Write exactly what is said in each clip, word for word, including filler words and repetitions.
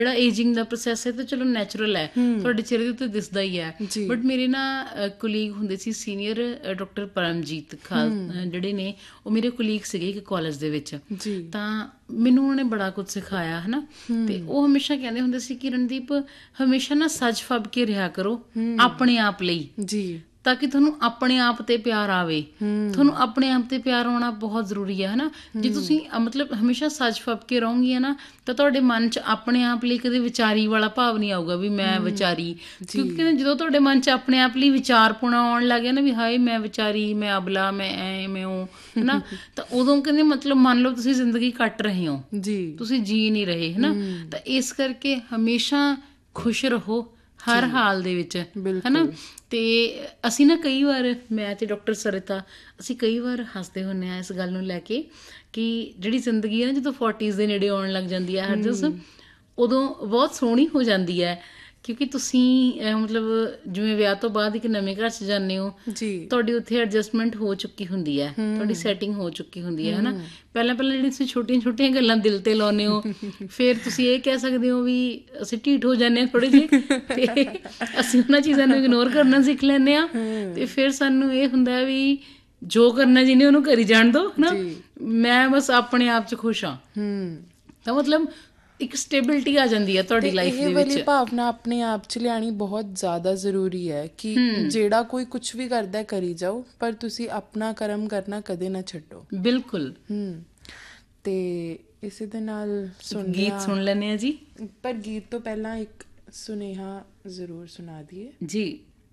ਜਿਹੜਾ ਏਜਿੰਗ ਦਾ ਪ੍ਰੋਸੈਸ ਹੈ ਤਾਂ ਚਲੋ ਨੈਚੁਰਲ ਹੈ, ਤੁਹਾਡੇ ਚਿਹਰੇ ਦੇ ਉੱਤੇ ਦਿਸਦਾ ਹੀ ਹੈ। ਬਟ ਮੇਰੇ ਨਾ ਕੁਲੀਗ ਹੁੰਦੇ ਸੀ ਸੀਨੀਅਰ ਡਾਕਟਰ ਪਰਮਜੀਤ ਖਾਲ, ਜਿਹੜੇ ਨੇ ਉਹ ਮੇਰੇ ਕੁਲੀਗ ਸੀਗੇ ਇੱਕ ਕਾਲਜ ਦੇ ਵਿੱਚ, ਤਾਂ ਮੈਨੂੰ ਉਹਨਾਂ ਨੇ ਬੜਾ ਕੁਝ ਸਿਖਾਇਆ ਹੈ ਨਾ। ਤੇ ਉਹ ਹਮੇਸ਼ਾ ਕਹਿੰਦੇ ਹੁੰਦੇ ਸੀ ਕਿ ਰਣਦੀਪ ਹਮੇਸ਼ਾ ਨਾ ਸੱਜ ਫੱਬ ਕੇ ਰਿਹਾ ਕਰੋ ਆਪਣੇ ਆਪ ਲਈ, ਤਾਂ ਕਿ ਤੁਹਾਨੂੰ ਆਪਣੇ ਆਪ ਤੇ ਪਿਆਰ ਆਵੇ। ਤੁਹਾਨੂੰ ਆਪਣੇ ਆਪ ਤੇ ਪਿਆਰ ਆਉਣਾ ਬਹੁਤ ਜ਼ਰੂਰੀ ਹੈ ਹੈ ਨਾ। ਜੇ ਤੁਸੀਂ ਮਤਲਬ ਹਮੇਸ਼ਾ ਸੱਜ ਫੱਬ ਕੇ ਰਹੋਗੀਆਂ ਨਾ ਤਾਂ ਤੁਹਾਡੇ ਮਨ 'ਚ ਆਪਣੇ ਆਪ ਲਈ ਕਦੇ ਵਿਚਾਰੀ ਵਾਲਾ ਭਾਵ ਨਹੀਂ ਆਊਗਾ ਵੀ ਮੈਂ ਵਿਚਾਰੀ, ਕਿਉਂਕਿ ਜਦੋਂ ਤੁਹਾਡੇ ਮਨ 'ਚ ਆਪਣੇ ਆਪ ਲਈ ਵਿਚਾਰਪੁਣਾ ਆਉਣ ਲੱਗ ਗਿਆ ਨਾ ਵੀ ਹਾਏ ਮੈਂ ਵਿਚਾਰੀ, ਮੈਂ ਅਬਲਾ, ਮੈਂ ਐ ਮੈਂ ਉਹ ਹੈ ਨਾ, ਤਾਂ ਉਦੋਂ ਕਹਿੰਦੇ ਮਤਲਬ ਮੰਨ ਲਓ ਤੁਸੀਂ ਜ਼ਿੰਦਗੀ ਕੱਟ ਰਹੇ ਹੋ, ਤੁਸੀਂ ਜੀ ਨਹੀਂ ਰਹੇ ਹੈ ਨਾ। ਤਾਂ ਇਸ ਕਰਕੇ ਹਮੇਸ਼ਾ ਖੁਸ਼ ਰਹੋ ਹਰ ਹਾਲ ਦੇ ਵਿੱਚ ਹੈ ਨਾ। ਤੇ ਅਸੀਂ ਨਾ ਕਈ ਵਾਰ, ਮੈਂ ਤੇ ਡਾਕਟਰ ਸਰਿਤਾ, ਅਸੀਂ ਕਈ ਵਾਰ ਹੱਸਦੇ ਹੁੰਦੇ ਹਾਂ ਇਸ ਗੱਲ ਨੂੰ ਲੈ ਕੇ ਕਿ ਜਿਹੜੀ ਜ਼ਿੰਦਗੀ ਹੈ ਨਾ ਜਦੋਂ ਫੋਰਟੀਜ਼ ਦੇ ਨੇੜੇ ਆਉਣ ਲੱਗ ਜਾਂਦੀ ਹੈ ਹਰਜਸ, ਉਦੋਂ ਬਹੁਤ ਸੋਹਣੀ ਹੋ ਜਾਂਦੀ ਹੈ। ਕਿਉਂਕਿ ਤੁਸੀਂ ਮਤਲਬ ਜਿਵੇਂ ਵਿਆਹ ਤੋਂ ਬਾਅਦ ਇੱਕ ਨਵੇਂ ਘਰ 'ਚ ਜਾਂਦੇ ਹੋ, ਤੁਹਾਡੀ ਉੱਥੇ ਐਡਜਸਟਮੈਂਟ ਹੋ ਚੁੱਕੀ ਹੁੰਦੀ ਹੈ, ਤੁਹਾਡੀ ਸੈਟਿੰਗ ਹੋ ਚੁੱਕੀ ਹੁੰਦੀ ਹੈ ਹੈ ਨਾ। ਪਹਿਲਾਂ ਪਹਿਲਾਂ ਜਿਹੜੀ ਤੁਸੀਂ ਛੋਟੀਆਂ ਛੋਟੀਆਂ ਗੱਲਾਂ ਦਿਲ 'ਤੇ ਲਾਉਂਦੇ ਹੋ, ਫਿਰ ਤੁਸੀਂ ਇਹ ਕਹਿ ਸਕਦੇ ਹੋ ਵੀ ਅਸੀਂ ਢੀਠ ਹੋ ਜਾਂਦੇ ਹਾਂ ਥੋੜ੍ਹੇ ਜਿਹੇ, ਅਤੇ ਅਸੀਂ ਉਹਨਾਂ ਚੀਜ਼ਾਂ ਨੂੰ ਇਗਨੋਰ ਕਰਨਾ ਸਿੱਖ ਲੈਂਦੇ ਹਾਂ। ਅਤੇ ਫਿਰ ਸਾਨੂੰ ਇਹ ਹੁੰਦਾ ਵੀ ਜੋ ਕਰਨਾ ਜਿਹਨੇ ਉਹਨੂੰ ਕਰੀ ਜਾਣ ਦਿਓ ਹੈ ਨਾ, ਮੈਂ ਬਸ ਆਪਣੇ ਆਪ 'ਚ ਖੁਸ਼ ਹਾਂ। ਤਾਂ ਮਤਲਬ ਇੱਕ ਸਟੇਬਿਲਿਟੀ ਆ ਜਾਂਦੀ ਹੈ ਤੁਹਾਡੀ ਲਾਈਫ ਦੇ ਵਿੱਚ। ਇਹ ਵਾਲੀ ਭਾਵਨਾ ਆਪਣੇ ਆਪ 'ਚ ਲਿਆਉਣੀ ਬਹੁਤ ਜ਼ਿਆਦਾ ਜ਼ਰੂਰੀ ਹੈ ਕਿ ਜਿਹੜਾ ਕੋਈ ਕੁਛ ਵੀ ਕਰਦਾ ਕਰੀ ਜਾਓ, ਪਰ ਤੁਸੀਂ ਆਪਣਾ ਕਰਮ ਕਰਨਾ ਕਦੇ ਨਾ ਛੱਡੋ। ਬਿਲਕੁਲ। ਤੇ ਇਸੇ ਦੇ ਨਾਲ ਗੀਤ ਸੁਣ ਲੈਂਦੇ ਹਾਂ ਜੀ, ਪਰ ਗੀਤ ਤੋਂ ਪਹਿਲਾਂ ਇੱਕ ਸੁਨੇਹਾ ਜ਼ਰੂਰ ਸੁਣਾ ਦਈਏ ਜੀ।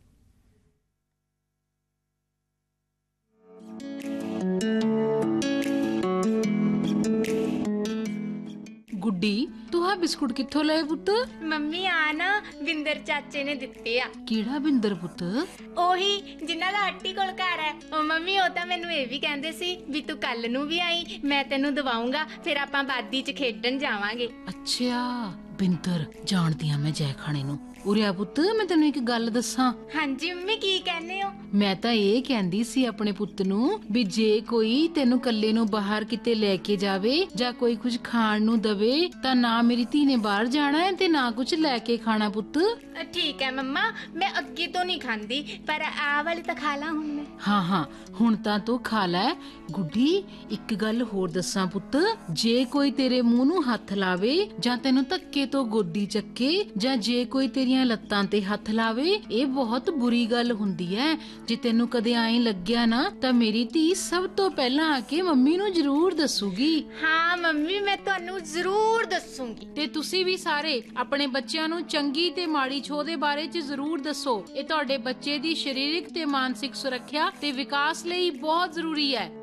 ਗੁੱਡੀ ਤੂੰ ਆਹ ਬਿਸਕੁਟ ਕਿੱਥੋਂ ਲਏ ਪੁੱਤ? ਮੰਮੀ ਆ ਨਾ ਬਿੰਦਰ ਚਾਚੇ ਨੇ ਦਿੱਤੇ ਆ। ਕਿਹੜਾ ਬਿੰਦਰ ਪੁੱਤ? ਉਹੀ ਜਿਨ੍ਹਾਂ ਦਾ ਆਂਟੀ ਕੋਲ ਘਰ ਹੈ। ਉਹ ਮੰਮੀ ਉਹ ਤਾਂ ਮੈਨੂੰ ਇਹ ਵੀ ਕਹਿੰਦੇ ਸੀ ਵੀ ਤੂੰ ਕੱਲ ਨੂੰ ਵੀ ਆਈ, ਮੈਂ ਤੈਨੂੰ ਦਵਾਉਂਗਾ, ਫਿਰ ਆਪਾਂ ਬਾਦੀ 'ਚ ਖੇਡਣ ਜਾਵਾਂਗੇ। ਅੱਛਾ ਬਿੰਦਰ, ਜਾਣਦੀ ਆ ਮੈਂ ਜੈ ਖਾਣੇ ਨੂੰ। ਉਰੇ ਆ ਪੁੱਤ, ਮੈਂ ਤੈਨੂੰ ਇੱਕ ਗੱਲ ਦੱਸਾਂ। ਹਾਂਜੀ ਮੰਮੀ, ਕੀ ਕਹਿੰਦੇ ਹੋ? ਮੈਂ ਤਾਂ ਇਹ ਕਹਿੰਦੀ ਸੀ ਆਪਣੇ ਪੁੱਤ ਨੂੰ ਵੀ ਜੇ ਕੋਈ ਤੈਨੂੰ ਕੱਲੇ ਨੂੰ ਬਾਹਰ ਕਿਤੇ ਲੈ ਕੇ ਜਾਵੇ ਜਾਂ ਕੋਈ ਕੁਝ ਖਾਣ ਨੂੰ ਦਵੇ ਤਾਂ ਨਾ ਮੇਰੀ ਧੀ ਨੇ ਬਾਹਰ ਜਾਣਾ ਹੈ ਤੇ ਨਾ ਕੁਝ ਲੈ ਕੇ ਖਾਣਾ ਪੁੱਤ। ਠੀਕ ਹੈ ਮੰਮਾ, ਮੈਂ ਅੱਗੇ ਤੋਂ ਨਹੀਂ ਖਾਂਦੀ, ਪਰ ਆਹ ਵਾਲੀ ਤਾਂ ਖਾ ਲਾਂ ਹੁਣ ਮੈਂ। ਹਾਂ ਹਾਂ ਹੁਣ ਤਾਂ ਤੂੰ ਖਾ ਲੈ। ਗੁੱਡੀ ਇੱਕ ਗੱਲ ਹੋਰ ਦੱਸਾਂ ਪੁੱਤ, ਜੇ ਕੋਈ ਤੇਰੇ ਮੂੰਹ ਨੂੰ ਹੱਥ ਲਾਵੇ ਜਾਂ ਤੈਨੂੰ ਧੱਕੇ ਤੋਂ ਗੋਦੀ ਚੱਕੇ ਜਾਂ ਜੇ ਕੋਈ ਤੇਰੀਆਂ ਲੱਤਾਂ ਤੇ ਹੱਥ ਲਾਵੇ, ਇਹ ਬਹੁਤ ਬੁਰੀ ਗੱਲ ਹੁੰਦੀ ਹੈ। ਜੇ ਤੈਨੂੰ ਕਦੇ ਐਂ ਲੱਗਿਆ ਨਾ ਤਾਂ ਮੇਰੀ ਧੀ ਸਭ ਤੋਂ ਪਹਿਲਾਂ ਆ ਕੇ ਮੰਮੀ ਨੂੰ ਜ਼ਰੂਰ ਦੱਸੂਗੀ। ਹਾਂ ਮੰਮੀ, ਮੈਂ ਤੁਹਾਨੂੰ ਜ਼ਰੂਰ ਦੱਸੂਗੀ। ਤੇ ਤੁਸੀਂ ਵੀ ਸਾਰੇ ਆਪਣੇ ਬੱਚਿਆਂ ਨੂੰ ਚੰਗੀ ਤੇ ਮਾੜੀ ਛੋਹ ਦੇ ਬਾਰੇ ਚ ਜ਼ਰੂਰ ਦੱਸੋ। ਇਹ ਤੁਹਾਡੇ ਬੱਚੇ ਦੀ ਸਰੀਰਕ ਤੇ ਮਾਨਸਿਕ ਸੁਰੱਖਿਆ ਤੇ ਵਿਕਾਸ ਲਈ ਬਹੁਤ ਜ਼ਰੂਰੀ ਹੈ।